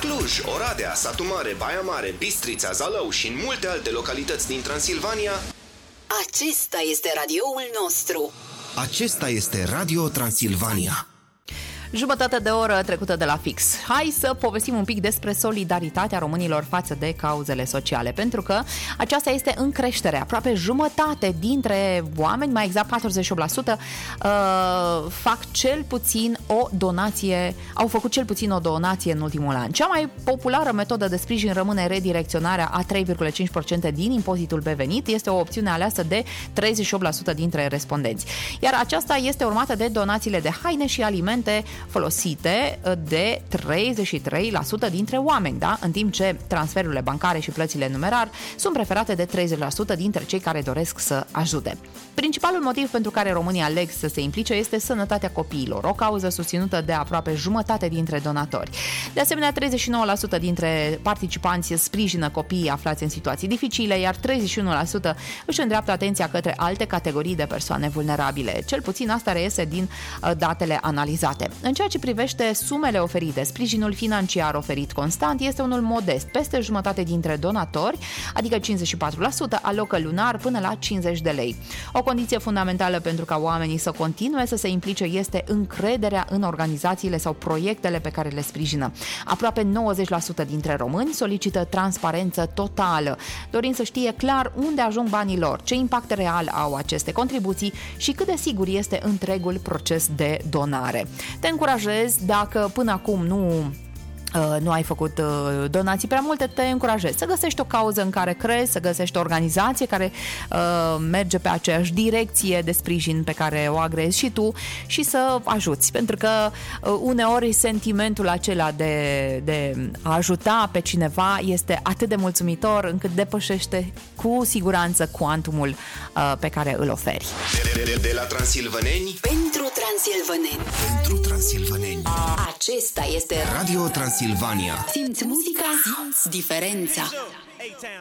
Cluj, Oradea, Satu Mare, Baia Mare, Bistrița, Zalău și în multe alte localități din Transilvania. Acesta este radioul nostru. Acesta este Radio Transilvania. Jumătate de oră trecută de la fix. Hai să povestim un pic despre solidaritatea românilor față de cauzele sociale, pentru că aceasta este în creștere. Aproape jumătate dintre oameni, mai exact 48%, fac cel puțin o donație, au făcut cel puțin o donație în ultimul an. Cea mai populară metodă de sprijin rămâne redirecționarea a 3,5% din impozitul pe venit. Este o opțiune aleasă de 38% dintre respondenți. Iar aceasta este urmată de donațiile de haine și alimente folosite de 33% dintre oameni, da? În timp ce transferurile bancare și plățile numerar sunt preferate de 30% dintre cei care doresc să ajute. Principalul motiv pentru care românii aleg să se implice este sănătatea copiilor, o cauză susținută de aproape jumătate dintre donatori. De asemenea, 39% dintre participanți sprijină copiii aflați în situații dificile, iar 31% își îndreaptă atenția către alte categorii de persoane vulnerabile. Cel puțin asta reiese din datele analizate. În ceea ce privește sumele oferite, sprijinul financiar oferit constant este unul modest. Peste jumătate dintre donatori, adică 54%, alocă lunar până la 50 de lei. O condiție fundamentală pentru ca oamenii să continue să se implice este încrederea în organizațiile sau proiectele pe care le sprijină. Aproape 90% dintre români solicită transparență totală, dorind să știe clar unde ajung banii lor, ce impact real au aceste contribuții și cât de sigur este întregul proces de donare. Te încurajez, dacă până acum nu ai făcut donații prea multe, te încurajez să găsești o cauză în care crezi, să găsești o organizație care merge pe aceeași direcție de sprijin pe care o agrezi și tu și să ajuți. Pentru că uneori sentimentul acela de a ajuta pe cineva este atât de mulțumitor încât depășește cu siguranță cuantumul pe care îl oferi. De la transilvăneni Pentru transilvăneni. pentru transilvăneni. Acesta este Radio Transilvania. Simți muzica, simți diferența.